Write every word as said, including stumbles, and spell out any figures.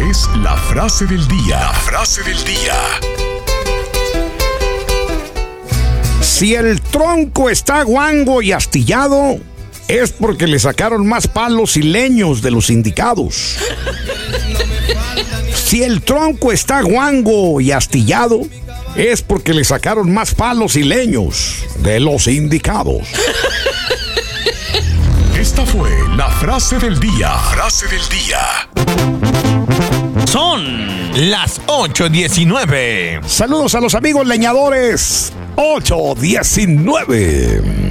es la frase del día. La frase del día. Si el tronco está guango y astillado, es porque le sacaron más palos y leños de los indicados. Si el tronco está guango y astillado, es porque le sacaron más palos y leños de los indicados. Esta fue la frase del día. Frase del día. Son las ocho diecinueve. Saludos a los amigos leñadores. ocho diecinueve.